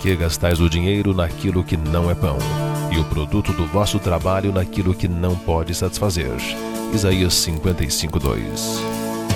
que gastais o dinheiro naquilo que não é pão, e o produto do vosso trabalho naquilo que não pode satisfazer? Isaías 55:2.